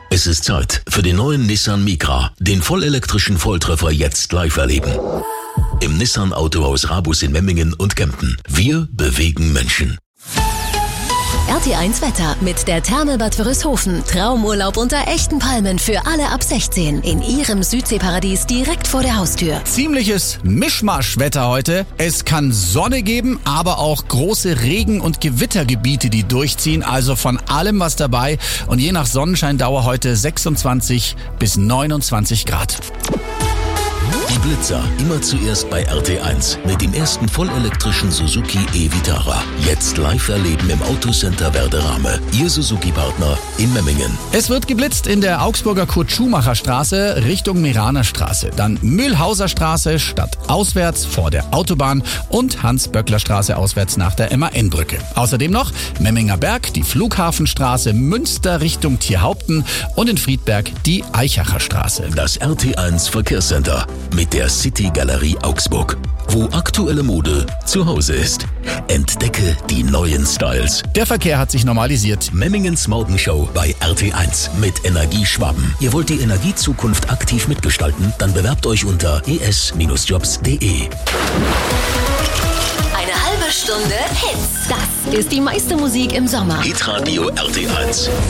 Es ist Zeit für den neuen Nissan Micra, den vollelektrischen Volltreffer jetzt live erleben. Im Nissan Autohaus Rabus in Memmingen und Kempten. Wir bewegen Menschen. RT1 Wetter mit der Therme Bad Wörishofen. Traumurlaub unter echten Palmen für alle ab 16 in ihrem Südseeparadies direkt vor der Haustür. Ziemliches Mischmaschwetter heute. Es kann Sonne geben, aber auch große Regen- und Gewittergebiete, die durchziehen. Also von allem was dabei. Und je nach Sonnenscheindauer heute 26 bis 29 Grad. Die Blitzer immer zuerst bei RT1 mit dem ersten vollelektrischen Suzuki e-Vitara. Jetzt live erleben im Autocenter Werderame. Ihr Suzuki-Partner in Memmingen. Es wird geblitzt in der Augsburger Kurt-Schumacher-Straße Richtung Meraner Straße. Dann Mühlhauser Straße stadtauswärts vor der Autobahn und Hans-Böckler-Straße auswärts nach der MAN-Brücke. Außerdem noch Memminger Berg, die Flughafenstraße, Münster Richtung Tierhaupten und in Friedberg die Eichacher Straße. Das RT1 Verkehrscenter mit der City Galerie Augsburg, wo aktuelle Mode zu Hause ist. Entdecke die neuen Styles. Der Verkehr hat sich normalisiert. Memmingens Morgenshow bei RT1 mit Energie Schwaben. Ihr wollt die Energiezukunft aktiv mitgestalten? Dann bewerbt euch unter es-jobs.de. Eine halbe Stunde Hits. Das ist die meiste Musik im Sommer. Hitradio RT1.